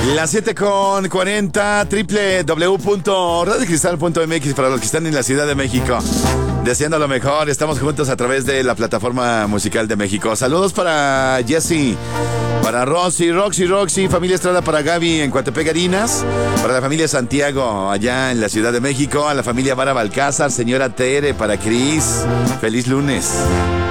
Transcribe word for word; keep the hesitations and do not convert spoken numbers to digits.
Las siete con cuarenta, doble u doble u doble u punto radio cristal punto m x para los que están en la Ciudad de México. Deseando lo mejor, estamos juntos a través de la plataforma musical de México. Saludos para Jesse, para Rosy, Roxy, Roxy, familia Estrada, para Gaby en Coatepec Harinas, para la familia Santiago allá en la Ciudad de México, a la familia Vara Balcázar, señora Tere, para Cris. Feliz lunes.